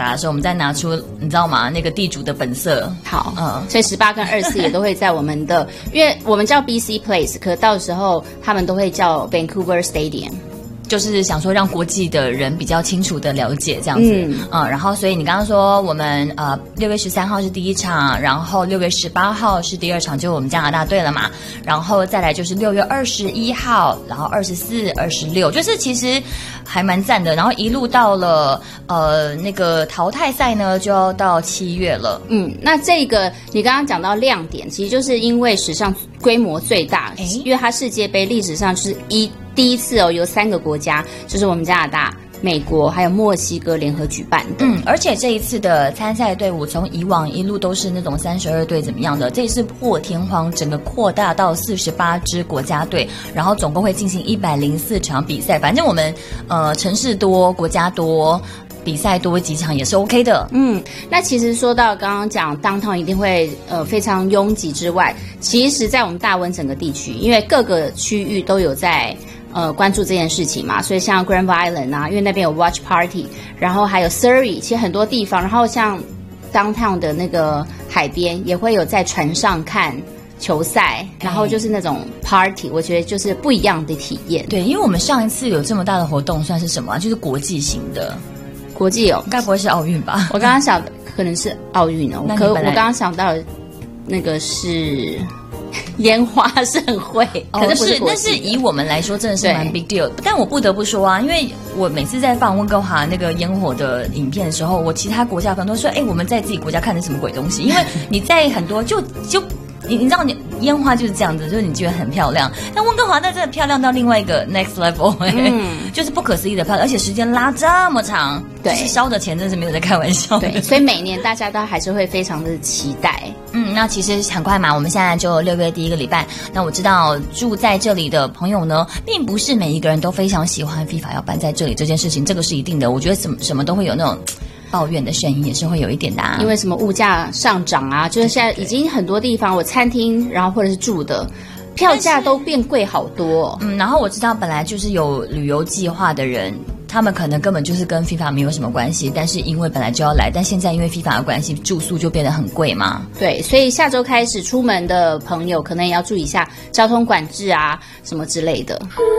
嘎的时候，我们再拿出你知道吗？那个地主的本色。 好，所以18跟24也都会在我们的，因为我们叫 BC Place， 可到时候他们都会叫 Vancouver Stadium。 就是想说让国际的人比较清楚的了解这样子，然后所以你刚刚说我们6月13号是第一场，然后6月18号是第二场，就我们加拿大队了嘛，然后再来就是6月21号，然后24、26，就是其实还蛮赞的，然后一路到了那个淘汰赛呢就要到7月了。 那这个你刚刚讲到亮点，其实就是因为史上规模最大，因为它世界杯历史上就是第一次由3个国家，就是我们加拿大、美国还有墨西哥联合举办的。 而且这一次的参赛队伍从以往一路都是那种32队怎么样的，这一次破天荒整个扩大到48支国家队，然后总共会进行104场比赛。反正我们城市多，国家多，比赛多几场也是 OK 的。 那其实说到刚刚讲 downtown 一定会非常拥挤之外，其实在我们大温整个地区，因为各个区域都有在关注这件事情嘛，所以像 Granville Island 啊，因为那边有 Watch Party， 然后还有 Surrey， 其实很多地方，然后像 downtown 的那个海边也会有在船上看球赛，然后就是那种 party， 我觉得就是不一样的体验。 对，因为我们上一次有这么大的活动算是什么？就是国际型的。 国际哦， 该不会是奥运吧？ 我刚刚想可能是奥运哦，我刚刚想到那个是烟花是很会，可是不是国际的。但是以我们来说真的是蛮 big deal。但我不得不说啊，因为我每次在放温哥华那个烟火的影片的时候，我其他国家朋友都说，我们在自己国家看的什么鬼东西？因为你在很多就你知道你烟花就是这样子，就是你觉得很漂亮，但温哥华那真的漂亮到另外一个 next level，就是不可思议的漂亮，而且时间拉这么长，对，就是烧的钱真是没有在开玩笑的。 对，所以每年大家都还是会非常的期待。 那其实很快嘛，我们现在就6月第一个礼拜。那我知道住在这里的朋友呢，并不是每一个人都非常喜欢 FIFA 要办在这里这件事情，这个是一定的。我觉得什么都会有那种抱怨的声音，也是会有一点的因为什么物价上涨啊，就是现在已经很多地方，我餐厅然后或者是住的票价都变贵好多。 然后我知道本来就是有旅游计划的人，他们可能根本就是跟 FIFA 没有什么关系，但是因为本来就要来，但现在因为 FIFA 的关系，住宿就变得很贵嘛。 对，所以下周开始出门的朋友可能也要注意一下交通管制啊什么之类的。